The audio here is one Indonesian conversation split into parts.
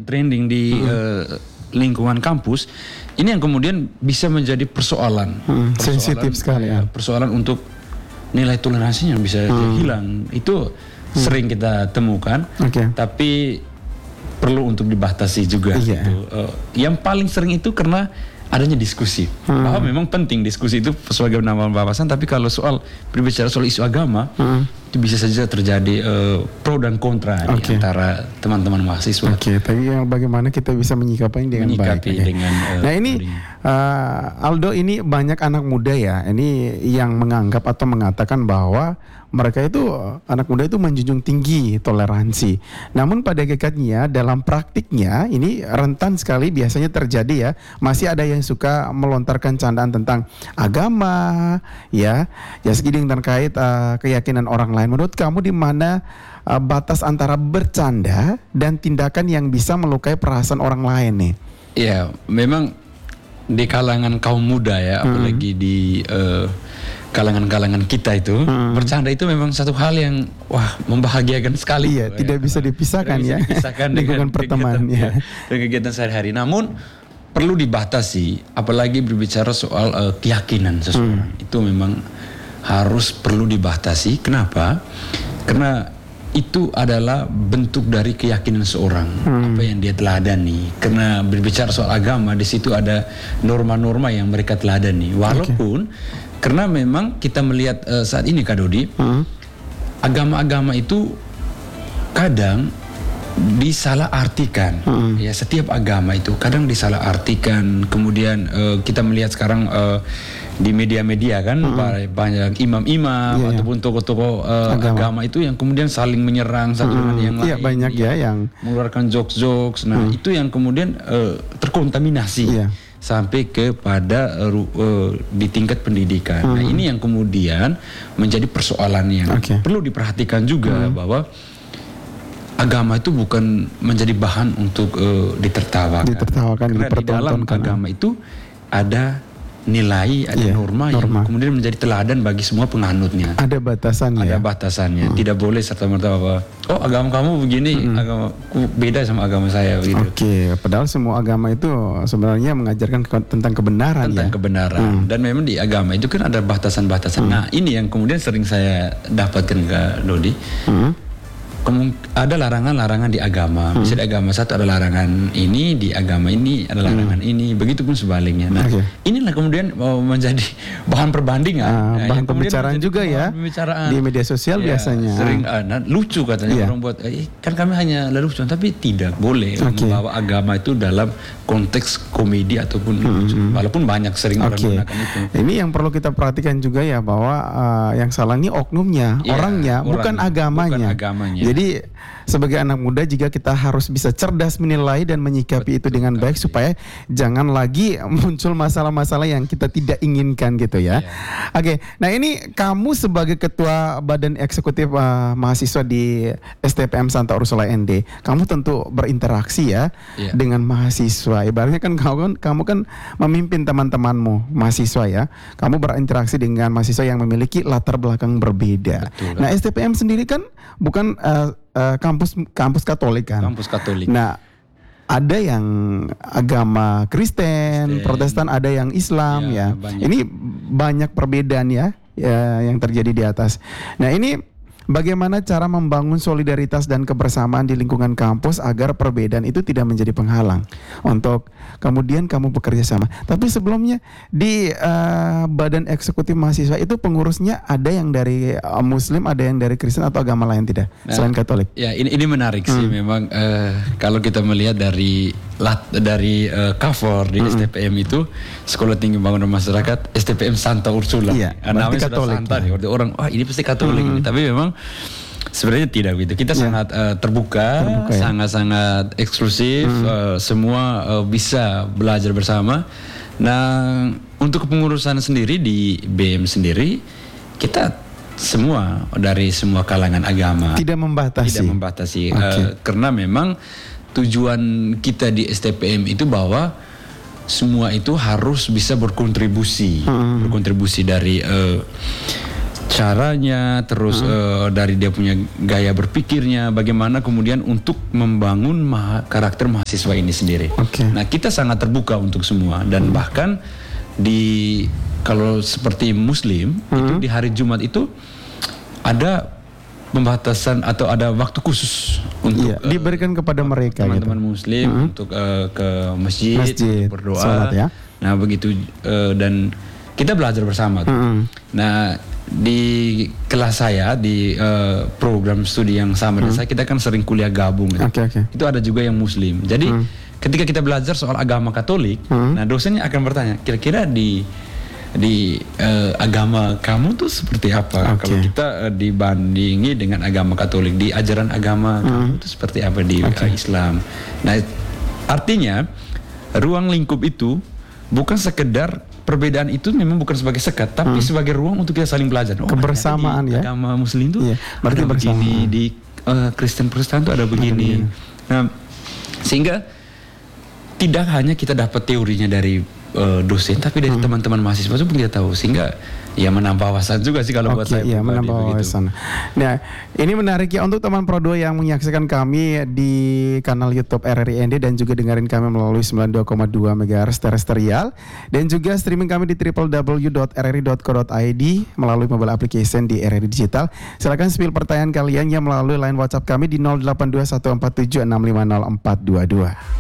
trending di lingkungan kampus, ini yang kemudian bisa menjadi persoalan sensitif sekali ya. Persoalan untuk nilai toleransinya bisa hilang. Itu sering kita temukan, tapi perlu untuk dibatasi juga. Gitu. Yang paling sering itu karena adanya diskusi, bahwa memang penting diskusi itu sebagai nama wawasan, tapi kalau soal berbicara soal isu agama, itu bisa saja terjadi pro dan kontra di antara teman-teman mahasiswa. Tapi bagaimana kita bisa menyikapinya dengan baik. Nah ini Aldo, ini banyak anak muda ya, ini yang menganggap atau mengatakan bahwa mereka itu, anak muda itu menjunjung tinggi toleransi. Namun pada hakikatnya dalam praktiknya ini rentan sekali biasanya terjadi ya. Masih ada yang suka melontarkan candaan tentang agama, ya segiding terkait keyakinan orang lain. Menurut kamu di mana batas antara bercanda dan tindakan yang bisa melukai perasaan orang lain nih? Ya, memang di kalangan kaum muda ya, apalagi di kalangan-kalangan kita itu, bercanda itu memang satu hal yang membahagiakan sekali. Iya, tidak bisa dipisahkan ya. Dengan pertemanan ya. Dengan kegiatan sehari-hari. Namun perlu dibatasi, apalagi berbicara soal keyakinan seseorang. Itu memang harus perlu dibatasi. Kenapa? Karena itu adalah bentuk dari keyakinan seorang, apa yang dia teladani. Karena berbicara soal agama, di situ ada norma-norma yang mereka teladani. Walaupun karena memang kita melihat saat ini Kak Dodi, agama-agama itu kadang disalahartikan. Ya, setiap agama itu kadang disalahartikan. Kemudian kita melihat sekarang di media-media kan banyak imam-imam ataupun tokoh-tokoh agama itu yang kemudian saling menyerang satu dengan yang lain. Banyak yang mengeluarkan jokes-jokes. Nah, itu yang kemudian terkontaminasi. Sampai kepada di tingkat pendidikan. Nah, ini yang kemudian menjadi persoalan yang perlu diperhatikan juga, bahwa agama itu bukan menjadi bahan untuk ditertawakan. Karena di dalam agama itu ada nilai, ada norma yang kemudian menjadi teladan bagi semua penganutnya. Ada batasannya. Ada batasannya. Tidak boleh serta-merta agama kamu begini, agamaku beda sama agama saya begitu. Padahal semua agama itu sebenarnya mengajarkan tentang kebenaran. Kebenaran. Dan memang di agama itu kan ada batasan-batasan. Nah, ini yang kemudian sering saya dapatkan Kak Dodi. Ada larangan-larangan di agama. Misalnya di agama satu ada larangan ini, di agama ini ada larangan ini, begitupun sebaliknya. Nah, inilah kemudian menjadi bahan perbandingan, bahan pembicaraan juga ya di media sosial biasanya. Sering lucu katanya orang buat, kan kami hanya lelucon, tapi tidak boleh membawa agama itu dalam konteks komedi ataupun lucu. Walaupun banyak sering orang menggunakan itu. Ini yang perlu kita perhatikan juga ya, bahwa yang salah ini oknumnya, orangnya, bukan agamanya. Jadi sebagai anak muda juga kita harus bisa cerdas menilai dan menyikapi itu dengan baik, supaya jangan lagi muncul masalah-masalah yang kita tidak inginkan gitu ya. Nah ini kamu sebagai ketua Badan Eksekutif Mahasiswa di STPM Santa Ursula ND, kamu tentu berinteraksi ya dengan mahasiswa. Ibaratnya kan kamu kan memimpin teman-temanmu mahasiswa ya. Kamu berinteraksi dengan mahasiswa yang memiliki latar belakang berbeda. Nah STPM sendiri kan bukan kampus Katolik kan. Kampus Katolik. Nah, ada yang agama Kristen, Protestan, ada yang Islam ya. Ini banyak perbedaan ya yang terjadi di atas. Nah, ini bagaimana cara membangun solidaritas dan kebersamaan di lingkungan kampus agar perbedaan itu tidak menjadi penghalang untuk kemudian kamu bekerja sama. Tapi sebelumnya di Badan Eksekutif Mahasiswa itu pengurusnya ada yang dari Muslim, ada yang dari Kristen atau agama lain tidak? Selain Katolik. Ya, ini menarik sih memang kalau kita melihat dari cover di STPM itu Sekolah Tinggi Pembangunan Masyarakat STPM Santa Ursula. Namanya sudah Santa nih. Orang ini pasti Katolik ini. Tapi memang sebenarnya tidak gitu. Kita sangat terbuka sangat-sangat eksklusif. Semua bisa belajar bersama. Nah, untuk kepengurusan sendiri di BM sendiri, kita semua dari semua kalangan agama. Tidak membatasi. Karena memang tujuan kita di STPM itu bahwa semua itu harus bisa berkontribusi dari caranya, terus dari dia punya gaya berpikirnya, bagaimana kemudian untuk membangun karakter mahasiswa ini sendiri. Nah, kita sangat terbuka untuk semua, dan bahkan kalau seperti Muslim itu di hari Jumat itu ada pembatasan atau ada waktu khusus untuk diberikan kepada mereka teman-teman Muslim untuk ke masjid untuk berdoa. Salat, ya. Nah, begitu dan kita belajar bersama. Nah, di kelas saya di program studi yang sama dengan saya, kita kan sering kuliah gabung gitu. Itu ada juga yang Muslim. Jadi ketika kita belajar soal agama Katolik, nah dosennya akan bertanya, kira-kira di agama kamu tuh seperti apa? Kalau kita dibandingi dengan agama Katolik, di ajaran agama kamu tuh seperti apa di Islam? Nah, artinya ruang lingkup itu bukan sekedar perbedaan itu memang bukan sebagai sekat, tapi sebagai ruang untuk kita saling belajar. Kebersamaan di agama Muslim itu berarti ada begini, di Kristen Protestan itu ada begini. Nah, sehingga tidak hanya kita dapat teorinya dari dosen, tapi dari teman-teman mahasiswa itu pun kita tahu, sehingga ya menambah wawasan juga sih kalau buat saya. Iya, menambah wawasan. Nah, ini menarik ya untuk teman Pro 2 yang menyaksikan kami di kanal YouTube RRI ND dan juga dengerin kami melalui 92,2 MHz terestrial, dan juga streaming kami di www.rri.co.id melalui mobile application di RRI Digital. Silakan spill pertanyaan kalian yang melalui line WhatsApp kami di 082147650422.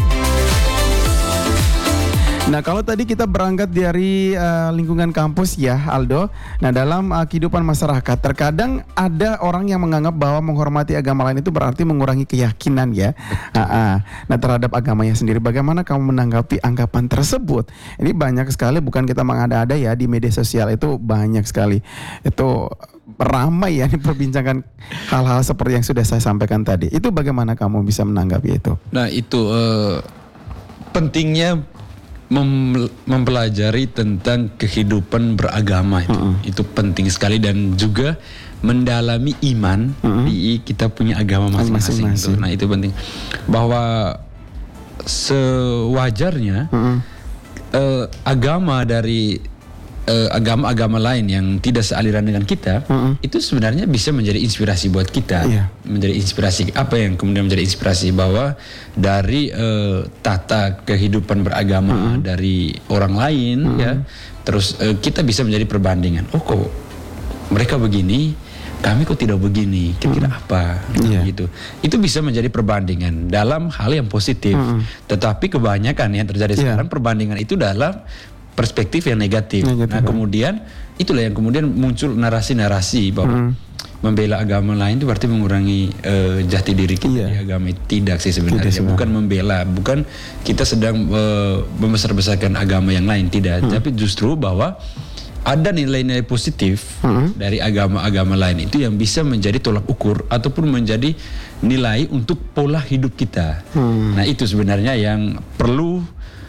Nah, kalau tadi kita berangkat dari lingkungan kampus ya, Aldo. Nah, dalam kehidupan masyarakat terkadang ada orang yang menganggap bahwa menghormati agama lain itu berarti mengurangi keyakinan ya. Nah, terhadap agamanya sendiri, bagaimana kamu menanggapi anggapan tersebut? Ini banyak sekali, bukan kita mengada-ada ya, di media sosial itu banyak sekali. Itu ramai ya diperbincangkan hal-hal seperti yang sudah saya sampaikan tadi. Itu bagaimana kamu bisa menanggapi itu? Nah, itu pentingnya mempelajari tentang kehidupan beragama itu penting sekali, dan juga mendalami iman di kita punya agama masing-masing. Nah, itu penting, bahwa sewajarnya agama dari agama-agama lain yang tidak sealiran dengan kita itu sebenarnya bisa menjadi inspirasi buat kita. Menjadi inspirasi. Apa yang kemudian menjadi inspirasi? Bahwa dari tata kehidupan beragama dari orang lain ya, terus kita bisa menjadi perbandingan. Oh, kok mereka begini, kami kok tidak begini, kira-kira apa gitu. Itu bisa menjadi perbandingan dalam hal yang positif. Tetapi kebanyakan yang terjadi sekarang perbandingan itu dalam perspektif yang negatif. Nah, kemudian itulah yang kemudian muncul narasi-narasi bahwa membela agama lain itu berarti mengurangi jati diri kita di agama. Tidak sih sebenarnya. Bukan membela, bukan kita sedang membesar-besarkan agama yang lain, tidak. Tapi justru bahwa ada nilai-nilai positif dari agama-agama lain itu yang bisa menjadi tolak ukur ataupun menjadi nilai untuk pola hidup kita. Nah, itu sebenarnya yang perlu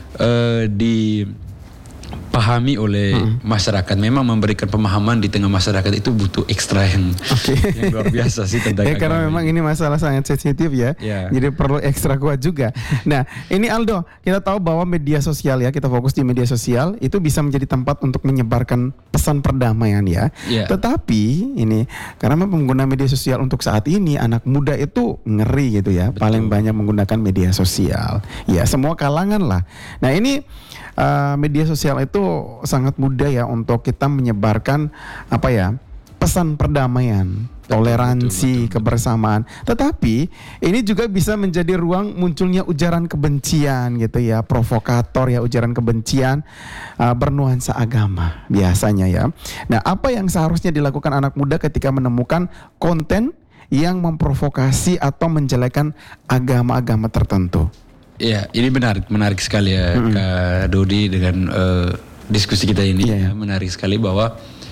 dipahami oleh masyarakat. Memang memberikan pemahaman di tengah masyarakat itu butuh ekstra yang luar biasa sih tentang agama. Karena memang ini masalah sangat sensitif ya. Jadi perlu ekstra kuat juga. Nah, ini Aldo, kita tahu bahwa media sosial ya, kita fokus di media sosial itu bisa menjadi tempat untuk menyebarkan pesan perdamaian ya. Tetapi ini karena pengguna media sosial untuk saat ini anak muda itu ngeri gitu ya. Paling banyak menggunakan media sosial. Ya, semua kalangan lah. Nah, ini media sosial itu sangat mudah ya untuk kita menyebarkan pesan perdamaian, toleransi, kebersamaan. Tetapi ini juga bisa menjadi ruang munculnya ujaran kebencian gitu ya, provokator ya, ujaran kebencian bernuansa agama biasanya ya. Nah, apa yang seharusnya dilakukan anak muda ketika menemukan konten yang memprovokasi atau menjelekan agama-agama tertentu? Ya, ini menarik sekali ya Kak Dodi dengan diskusi kita ini. Menarik sekali bahwa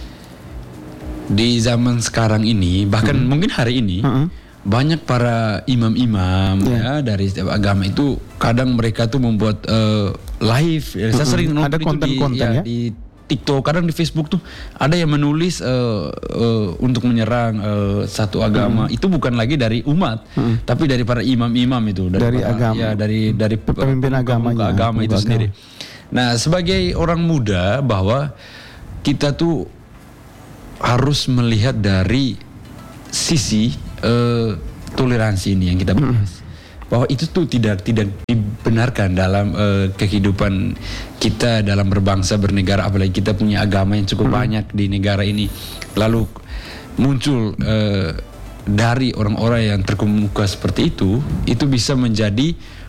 di zaman sekarang ini, bahkan mungkin hari ini, banyak para imam-imam ya dari setiap agama itu kadang mereka tuh membuat live. Saya sering nonton itu konten-konten di TikTok, kadang di Facebook tuh ada yang menulis untuk menyerang satu agama. Itu bukan lagi dari umat, tapi dari para imam-imam itu, dari agama, ya dari pemimpin agama itu sendiri. Nah, sebagai orang muda, bahwa kita tuh harus melihat dari sisi toleransi ini yang kita bahas. Bahwa itu tuh tidak dibenarkan dalam kehidupan kita dalam berbangsa bernegara, apalagi kita punya agama yang cukup banyak di negara ini. Lalu muncul dari orang-orang yang terkemuka seperti itu bisa menjadi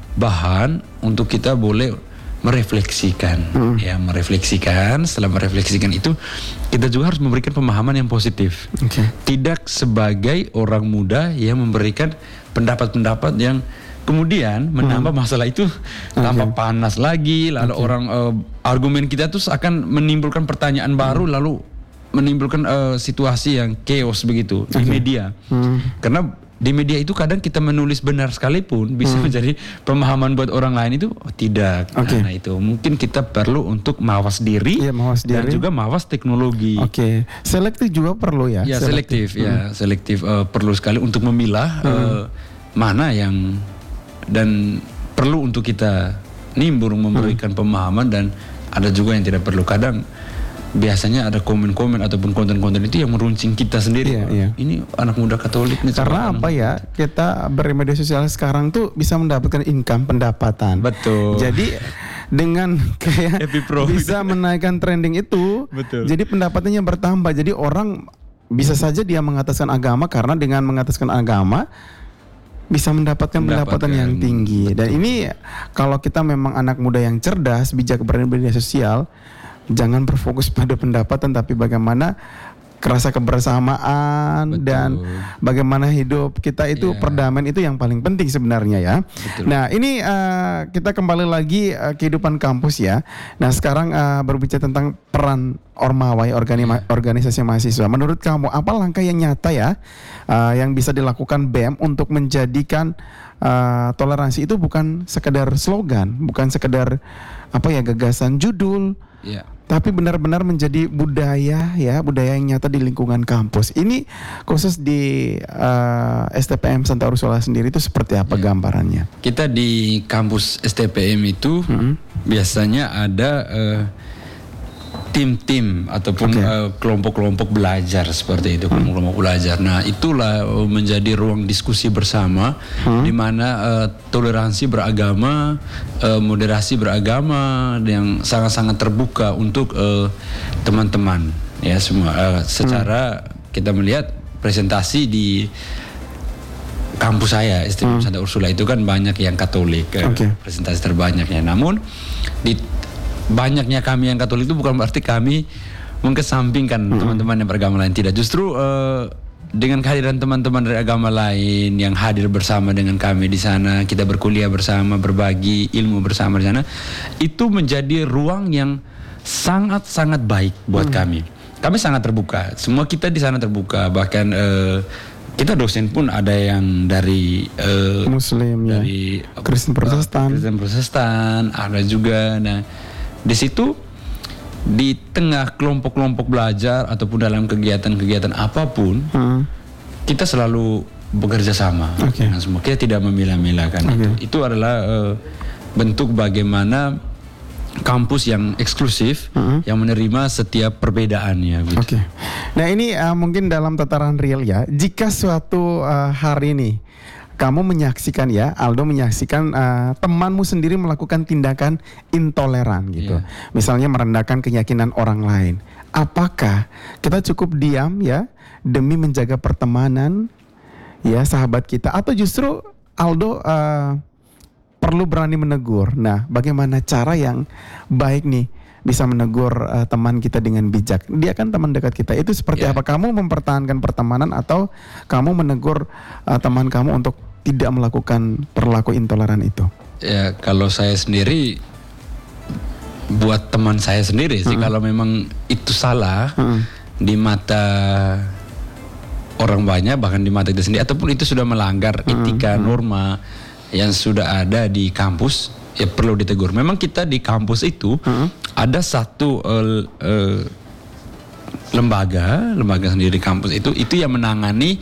bahan untuk kita boleh merefleksikan, ya merefleksikan. Setelah merefleksikan itu, kita juga harus memberikan pemahaman yang positif. Tidak sebagai orang muda yang memberikan pendapat-pendapat yang kemudian menambah masalah itu tambah panas lagi. Lalu orang argumen kita tuh akan menimbulkan pertanyaan baru, lalu menimbulkan situasi yang chaos begitu di media. Karena di media itu kadang kita menulis benar sekalipun bisa menjadi pemahaman buat orang lain itu tidak. Nah itu mungkin kita perlu untuk mawas diri, dan juga mawas teknologi. Selektif juga perlu ya. Ya selektif, selektif perlu sekali untuk memilah mana yang dan perlu untuk kita nimbrung memberikan pemahaman, dan ada juga yang tidak perlu. Kadang biasanya ada komen-komen ataupun konten-konten itu yang meruncing kita sendiri. Ini anak muda Katolik nih. Karena apa ya? Kita bermedia sosial sekarang tuh bisa mendapatkan income, pendapatan. Betul. Jadi dengan kayak bisa menaikkan trending itu, jadi pendapatannya bertambah. Jadi orang bisa saja dia mengataskan agama, karena dengan mengataskan agama bisa mendapatkan pendapatan yang tinggi. Dan ini kalau kita memang anak muda yang cerdas, bijak bermedia sosial, jangan berfokus pada pendapatan, tapi bagaimana rasa kebersamaan dan bagaimana hidup kita itu perdamaian itu yang paling penting sebenarnya ya. Nah ini kita kembali lagi kehidupan kampus ya. Nah sekarang berbicara tentang peran Ormawai, organisasi mahasiswa. Menurut kamu apa langkah yang nyata ya yang bisa dilakukan BEM untuk menjadikan toleransi itu bukan sekedar slogan, bukan sekedar gagasan judul, tapi benar-benar menjadi budaya yang nyata di lingkungan kampus. Ini khusus di STPM Santa Ursula sendiri itu seperti apa gambarannya? Kita di kampus STPM itu biasanya ada tim-tim ataupun kelompok-kelompok belajar seperti itu, kelompok-kelompok belajar. Nah, itulah menjadi ruang diskusi bersama di mana toleransi beragama, moderasi beragama yang sangat-sangat terbuka untuk teman-teman ya semua. Secara kita melihat presentasi di kampus saya STPM Santa Ursula itu kan banyak yang Katolik, presentasi terbanyaknya. Namun di banyaknya kami yang Katolik itu bukan berarti kami mengesampingkan teman-teman yang beragama lain. Tidak, justru dengan kehadiran teman-teman dari agama lain yang hadir bersama dengan kami di sana, kita berkuliah bersama, berbagi ilmu bersama di sana, itu menjadi ruang yang sangat-sangat baik buat kami. Kami sangat terbuka, semua kita di sana terbuka, bahkan kita dosen pun ada yang dari Muslim, dari Kristen Protestan, ada juga. Nah, di situ di tengah kelompok-kelompok belajar ataupun dalam kegiatan-kegiatan apapun, kita selalu bekerja sama dengan semua. Kita tidak memilah-milahkan itu. Itu adalah bentuk bagaimana kampus yang eksklusif yang menerima setiap perbedaannya. Gitu. Nah ini mungkin dalam tataran real ya. Jika suatu hari ini kamu menyaksikan Aldo menyaksikan temanmu sendiri melakukan tindakan intoleran gitu. Misalnya merendahkan keyakinan orang lain. Apakah kita cukup diam demi menjaga pertemanan sahabat kita, atau justru Aldo perlu berani menegur? Nah, bagaimana cara yang baik nih bisa menegur teman kita dengan bijak? Dia kan teman dekat kita. Itu seperti apa? Kamu mempertahankan pertemanan atau kamu menegur teman kamu untuk tidak melakukan perilaku intoleran itu? Ya, kalau saya sendiri, buat teman saya sendiri sih, kalau memang itu salah di mata orang banyak, bahkan di mata kita sendiri, ataupun itu sudah melanggar etika norma yang sudah ada di kampus, ya perlu ditegur. Memang kita di kampus itu ada satu lembaga sendiri di kampus itu yang menangani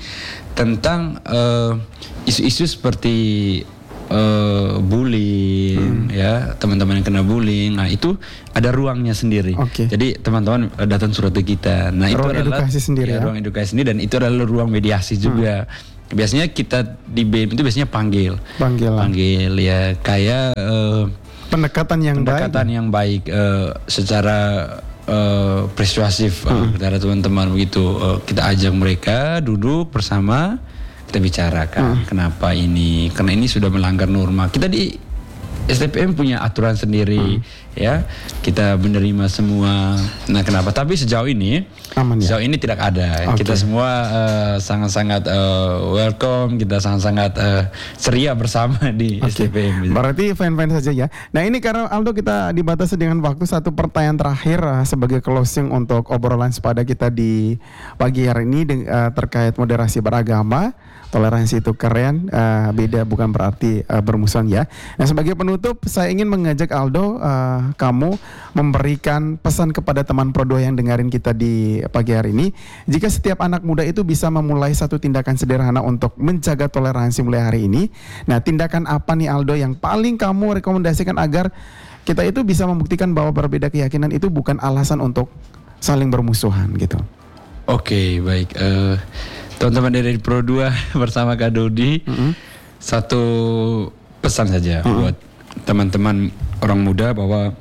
tentang isu-isu seperti bullying, ya, teman-teman yang kena bullying. Nah, itu ada ruangnya sendiri. Jadi teman-teman datang surat ke kita. Nah, itu ruang adalah edukasi sendiri, ruang edukasi sendiri, dan itu adalah ruang mediasi juga. Biasanya kita di BEM itu biasanya panggil ya, kayak pendekatan yang baik secara persuasif kepada teman-teman begitu. Kita ajak mereka duduk bersama, kita bicarakan kenapa ini, karena ini sudah melanggar norma. Kita di STPM punya aturan sendiri, ya, kita menerima semua. Nah, kenapa? Tapi sejauh ini aman, ya? Sejauh ini tidak ada. Kita semua sangat-sangat welcome, kita sangat-sangat ceria bersama di STPM. Berarti fine-fine saja ya. Nah, ini karena Aldo kita dibatasi dengan waktu, satu pertanyaan terakhir sebagai closing untuk obrolan sepada kita di pagi hari ini terkait moderasi beragama. Toleransi itu keren, beda bukan berarti bermusuhan ya. Nah, sebagai penutup saya ingin mengajak Aldo, kamu memberikan pesan kepada teman Pro 2 yang dengerin kita di pagi hari ini. Jika setiap anak muda itu bisa memulai satu tindakan sederhana untuk menjaga toleransi mulai hari ini. Nah, tindakan apa nih Aldo yang paling kamu rekomendasikan agar kita itu bisa membuktikan bahwa berbeda keyakinan itu bukan alasan untuk saling bermusuhan gitu. Oke, baik. Teman-teman dari Pro 2 bersama Kak Dodi, satu pesan saja buat teman-teman orang muda, bahwa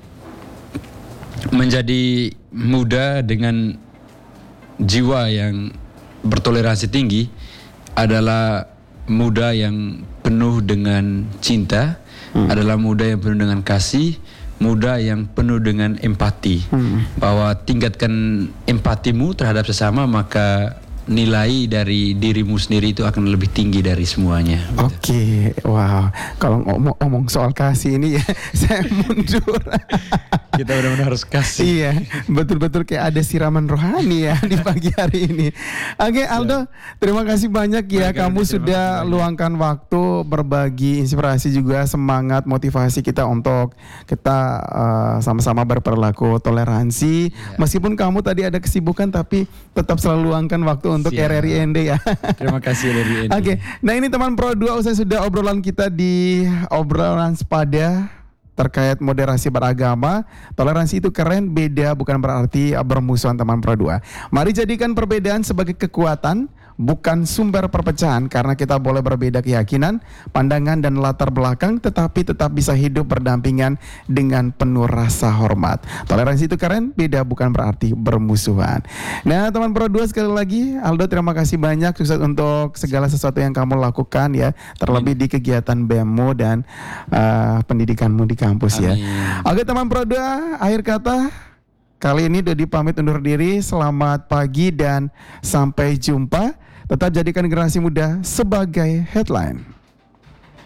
menjadi muda dengan jiwa yang bertoleransi tinggi adalah muda yang penuh dengan cinta, adalah muda yang penuh dengan kasih, muda yang penuh dengan empati. Bahwa tingkatkan empatimu terhadap sesama, maka nilai dari dirimu sendiri itu akan lebih tinggi dari semuanya. Oke, wow. Kalau ngomong soal kasih ini ya, saya mundur. Kita benar-benar harus kasih. Iya, betul-betul kayak ada siraman rohani ya di pagi hari ini. Oke, Aldo, terima kasih banyak ya. Kamu sudah luangkan waktu berbagi inspirasi juga, semangat, motivasi kita untuk kita sama-sama berperilaku toleransi. Meskipun kamu tadi ada kesibukan, tapi tetap selalu luangkan waktu untuk RRIND ya. Terima kasih RRIND. Oke, nah ini teman Pro 2, usai sudah obrolan kita di obrolan sepada terkait moderasi beragama. Toleransi itu keren, beda bukan berarti bermusuhan teman Pro 2. Mari jadikan perbedaan sebagai kekuatan, bukan sumber perpecahan, karena kita boleh berbeda keyakinan, pandangan dan latar belakang, tetapi tetap bisa hidup berdampingan dengan penuh rasa hormat. Toleransi itu keren, beda bukan berarti bermusuhan. Nah, teman Pro 2, sekali lagi Aldo terima kasih banyak, sukses untuk segala sesuatu yang kamu lakukan ya, terlebih di kegiatan BEM-mu dan pendidikanmu di kampus. Amin. Ya. Oke teman Pro 2, akhir kata kali ini Dodi pamit undur diri. Selamat pagi dan sampai jumpa. Tetap jadikan generasi muda sebagai headline.